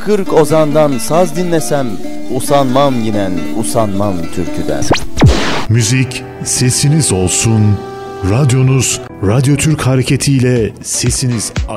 40 ozandan saz dinlesem, usanmam yinen, usanmam türküden. Müzik sesiniz olsun. Radyonuz Radyo Türk hareketiyle sesiniz